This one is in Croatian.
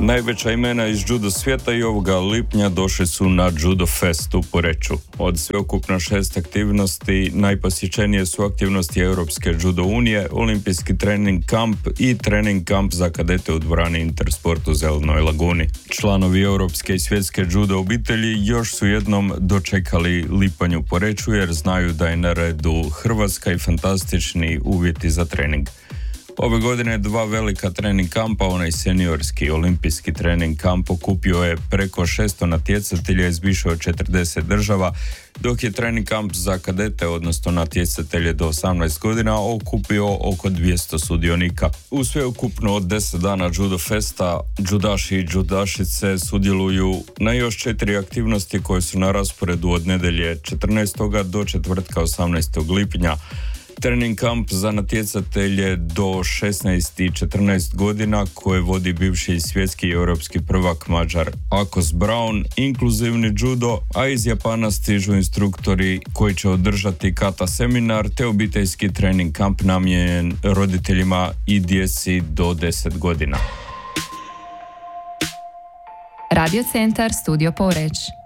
Najveća imena iz judo svijeta i ovoga lipnja došli su na Judo Fest u Poreču. Od sveukupno 6 aktivnosti najposjećenije su aktivnosti Europske judo unije, olimpijski trening kamp i trening kamp za kadete u dvorani Intersport u Zelenoj laguni. Članovi Europske i svjetske judo obitelji još su jednom dočekali lipanj u Poreču jer znaju da je na redu Hrvatska i fantastični uvjeti za trening. Ove godine 2 velika trening kampa, onaj seniorski olimpijski trening kamp okupio je preko 600 natjecatelja iz više od 40 država, dok je trening kamp za kadete, odnosno natjecatelje do 18 godina, okupio oko 200 sudionika. U sveukupno od 10 dana Judo Festa, judaši i judašice sudjeluju na još 4 aktivnosti koje su na rasporedu od nedjelje 14. do četvrtka 18. lipnja. Trening kamp za natjecatelje do 16 i 14 godina koje vodi bivši svjetski i europski prvak Mađar Akos Braun, inkluzivni judo, a iz Japana stižu instruktori koji će održati kata seminar te obiteljski trening kamp namijenjen roditeljima i djeci do 10 godina. Radio centar Studio Poreč.